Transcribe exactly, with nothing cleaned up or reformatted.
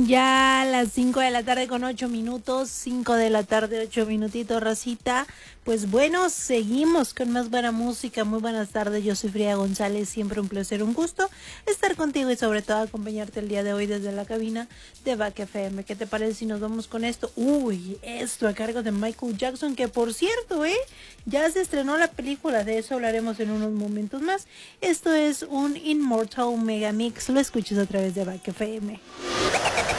Ya a las cinco de la tarde con ocho minutos, cinco de la tarde, ocho minutitos, racita. Pues bueno, seguimos con más buena música. Muy buenas tardes, yo soy Frida González, siempre un placer, un gusto estar contigo y sobre todo acompañarte el día de hoy desde la cabina de Back F M. ¿Qué te parece si nos vamos con esto? Uy, esto a cargo de Michael Jackson, que por cierto, eh, ya se estrenó la película, de eso hablaremos en unos momentos más. Esto es un Immortal Megamix, lo escuchas a través de Back F M.